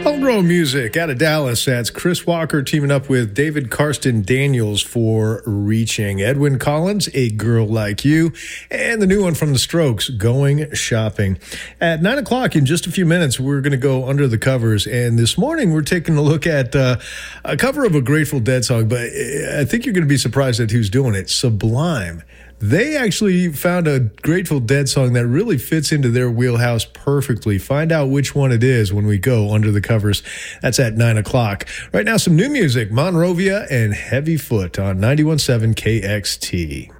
Homegrown music out of Dallas. That's Chris Walker teaming up with David Karsten Daniels for Reaching. Edwyn Collins, A Girl Like You, and the new one from The Strokes, Going Shopping. At 9 o'clock, in just a few minutes, we're going to go under the covers. And this morning, we're taking a look at a cover of a Grateful Dead song, but I think you're going to be surprised at who's doing it. Sublime. They actually found a Grateful Dead song that really fits into their wheelhouse perfectly. Find out which one it is when we go under the covers. That's at 9 o'clock. Right now, some new music. Monrovia and Heavy Foot on 91.7 KXT.